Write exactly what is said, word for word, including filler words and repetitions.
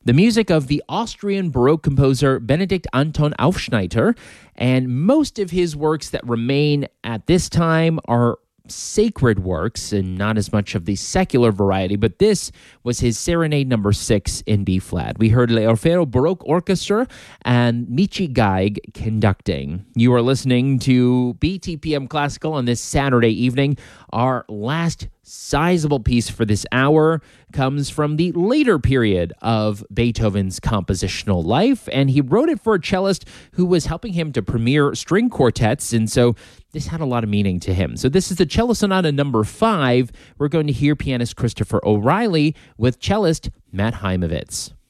the music of the Austrian Baroque composer Benedikt Anton Aufschneider, and most of his works that remain at this time are sacred works and not as much of the secular variety, but this was his Serenade number six in B-flat. We heard Le Orfeo Baroque Orchestra and Michi Geig conducting. You are listening to B T P M Classical on this Saturday evening. Our last sizable piece for this hour comes from the later period of Beethoven's compositional life, and he wrote it for a cellist who was helping him to premiere string quartets, and so this had a lot of meaning to him. So this is the Cello Sonata number five. We're going to hear pianist Christopher O'Reilly with cellist Matt Heimovitz.